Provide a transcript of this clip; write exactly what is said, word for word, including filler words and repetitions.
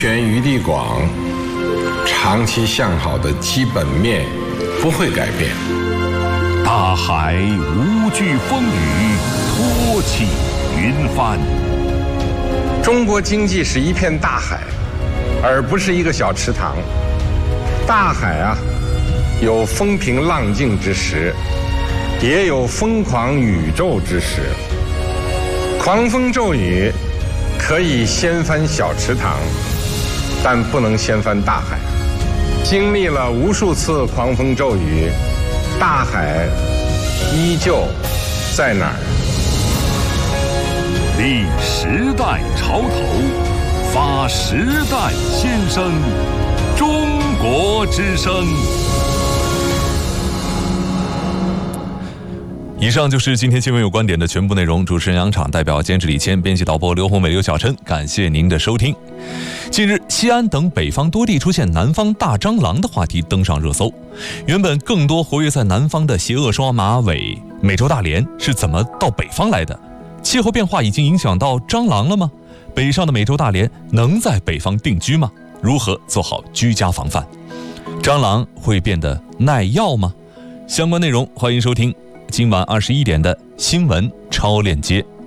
权余地广，长期向好的基本面不会改变。 大海无惧风雨，托起云帆。 中国经济是一片大海，而不是一个小池塘。大海啊，有风平浪静之时，也有疯狂宇宙之时。狂风骤雨可以掀翻小池塘，但不能掀翻大海。经历了无数次狂风骤雨，大海依旧在哪儿？ 立时代潮头，发时代先声，中国之声。 以上就是今天新闻有观点的全部内容。主持人杨昶，代表监制李谦，编辑导播刘宏伟、刘小晨，感谢您的收听。近日，西安等北方多地出现南方大蟑螂的话题登上热搜。原本更多活跃在南方的邪恶双马尾、美洲大蠊是怎么到北方来的？气候变化已经影响到蟑螂了吗？北上的美洲大蠊能在北方定居吗？如何做好居家防范？蟑螂会变得耐药吗？相关内容欢迎收听今晚二十一点的新闻超链接。